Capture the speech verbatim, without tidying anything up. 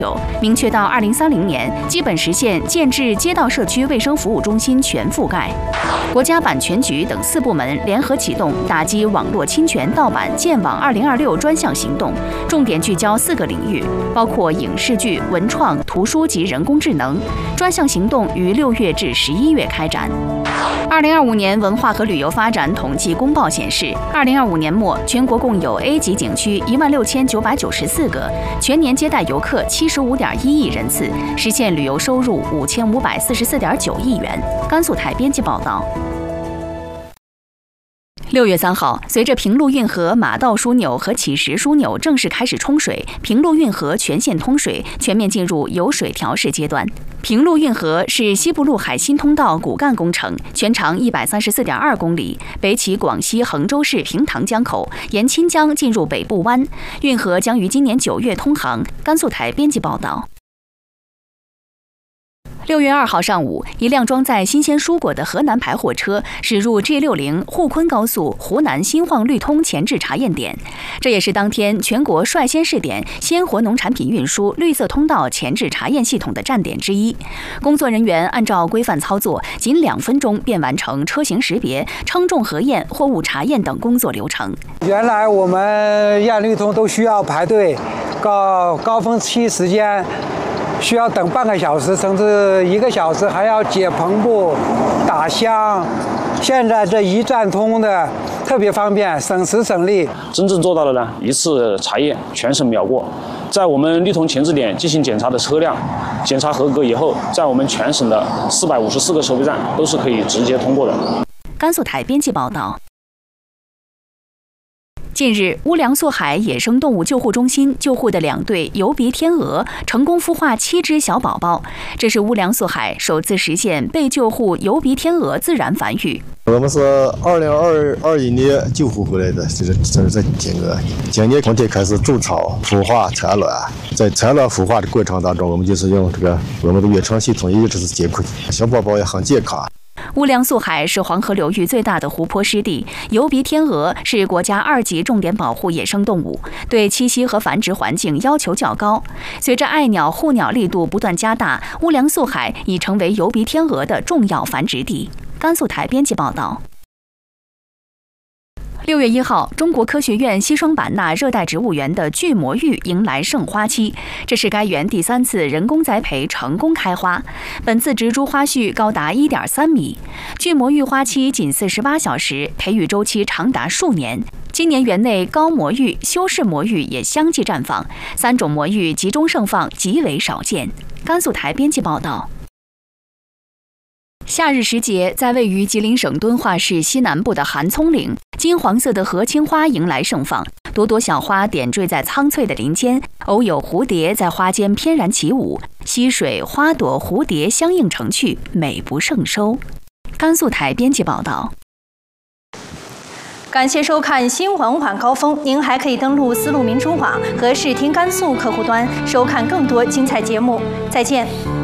明确到二零三零年基本实现建制街道社区卫生服务中心全覆盖。国家版权局等四部门联合启动打击网络侵权盗版建网二零二六专项行动，重点聚焦四个领域，包括影视剧、文创、图书及人工智能。专项行动于六月至十一月开展。二零二五年文化和旅游发展统计公报显示，二零二五年末全国共有 A 级景区一万六千九百九十四个，全年接待游客七十五点一亿人次，实现旅游收入五千五百四十四点九亿元。甘肃台编辑报道。六月三号，随着平陆运河马道枢纽和乞石枢纽正式开始冲水，平陆运河全线通水，全面进入有水调试阶段。平陆运河是西部陆海新通道骨干工程，全长一百三十四点二公里，北起广西衡州市平塘江口，沿钦江进入北部湾。运河将于今年九月通航。甘肃台编辑报道。六月二号上午，一辆装载新鲜蔬果的河南牌货车驶入 G 六十沪昆高速湖南新晃绿通前置查验点，这也是当天全国率先试点鲜活农产品运输绿色通道前置查验系统的站点之一。工作人员按照规范操作，仅两分钟便完成车型识别、称重核验、货物查验等工作流程。 原来我们验绿通都需要排队，高高峰期时间需要等半个小时，甚至一个小时，还要解篷布、打箱。现在这一站通的特别方便，省时省力。 真正做到了呢，一次查验全省秒过。在我们绿通前置点进行检查的车辆，检查合格以后，在我们全省的四百五十四个收费站都是可以直接通过的。 甘肃台编辑报道。近日，乌梁溯海野生动物救护中心救护的两对疣鼻天鹅成功孵化七只小宝宝，这是乌梁溯海首次实现被救护疣鼻天鹅自然繁育。 我们是二零二二一年救护回来的，就是这这天鹅，今年春天开始筑巢、孵化、产卵，在产卵孵化的过程当中，我们就是用这个我们的远程系统一直是监控，小宝宝也很健康。 乌梁溯海是黄河流域最大的湖泊湿地，疣鼻天鹅是国家二级重点保护野生动物，对栖息和繁殖环境要求较高。随着爱鸟护鸟力度不断加大，乌梁溯海已成为疣鼻天鹅的重要繁殖地。甘肃台编辑报道。六月一号，中国科学院西双版纳热带植物园的巨魔芋迎来盛花期，这是该园第三次人工栽培成功开花。本次植株花序高达 一点三米，巨魔芋花期仅四十八小时，培育周期长达数年。今年园内高魔芋、修饰魔芋也相继绽放，三种魔芋集中盛放极为少见。甘肃台编辑报道。夏日时节，在位于吉林省敦化市西南部的韩葱岭，金黄色的河青花迎来盛放，朵朵小花点缀在苍翠的林间，偶有蝴蝶在花间翩然起舞，溪水、花朵、蝴蝶相映成趣，美不胜收。甘肃台编辑报道。 感谢收看新闻晚高峰，您还可以登录丝路民主网和视听甘肃客户端收看更多精彩节目。再见。